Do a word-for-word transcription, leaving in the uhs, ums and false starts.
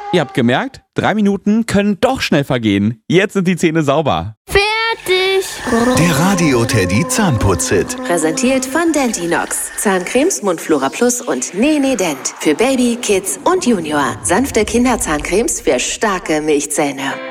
Ihr habt gemerkt, drei Minuten können doch schnell vergehen. Jetzt sind die Zähne sauber. Fertig! Der Radio Teddy Zahnputz-Hit. Präsentiert von Dentinox. Zahncremes, Mundflora Plus und Nene Dent. Für Baby, Kids und Junior. Sanfte Kinderzahncremes für starke Milchzähne.